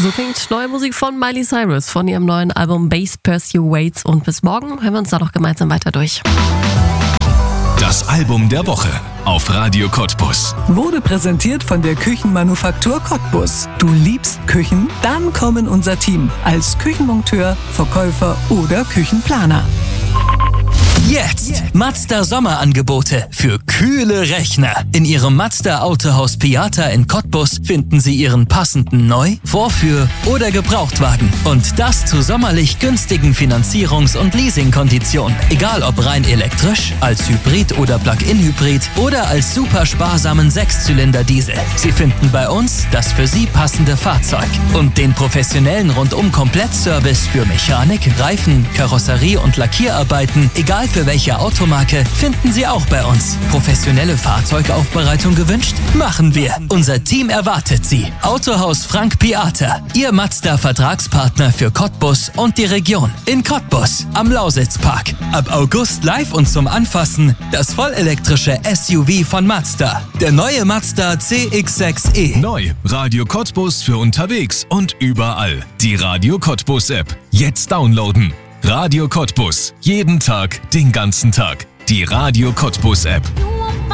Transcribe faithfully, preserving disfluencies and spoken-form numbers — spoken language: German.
So klingt neue Musik von Miley Cyrus von ihrem neuen Album Bass Pursuates. Und bis morgen hören wir uns da doch gemeinsam weiter durch. Das Album der Woche auf Radio Cottbus. Wurde präsentiert von der Küchenmanufaktur Cottbus. Du liebst Küchen? Dann komm in unser Team als Küchenmonteur, Verkäufer oder Küchenplaner. Jetzt Mazda Sommerangebote für kühle Rechner. In Ihrem Mazda Autohaus Piata in Cottbus finden Sie Ihren passenden Neu-, Vorführ- oder Gebrauchtwagen. Und das zu sommerlich günstigen Finanzierungs- und Leasingkonditionen. Egal ob rein elektrisch, als Hybrid oder Plug-in-Hybrid oder als super sparsamen Sechszylinder-Diesel. Sie finden bei uns das für Sie passende Fahrzeug. Und den professionellen Rundum-Komplettservice für Mechanik, Reifen, Karosserie und Lackierarbeiten, egal für welche Automarke, finden Sie auch bei uns. Professionelle Fahrzeugaufbereitung gewünscht? Machen wir. Unser Team erwartet Sie. Autohaus Frank Piata, Ihr Mazda-Vertragspartner für Cottbus und die Region. In Cottbus, am Lausitzpark. Ab August live und zum Anfassen das vollelektrische S U V von Mazda. Der neue Mazda C X sechs E. Neu, Radio Cottbus für unterwegs und überall. Die Radio Cottbus App. Jetzt downloaden. Radio Cottbus. Jeden Tag, den ganzen Tag. Die Radio Cottbus App.